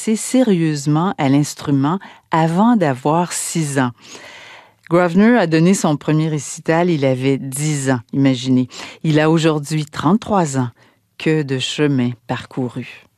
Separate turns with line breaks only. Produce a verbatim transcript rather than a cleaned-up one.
s'intéresser sérieusement à l'instrument avant d'avoir six ans. Grosvenor a donné son premier récital, il avait dix ans, imaginez. Il a aujourd'hui trente-trois ans. Que de chemin parcouru.